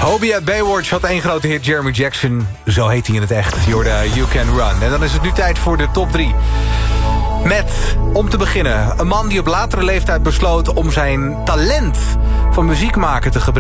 Hobie uit Baywatch had één grote hit, Jeremy Jackson. Zo heet hij in het echt. Je hoorde You Can Run. En dan is het nu tijd voor de top 3. Met, om te beginnen, een man die op latere leeftijd besloot om zijn talent van muziek maken te gebruiken.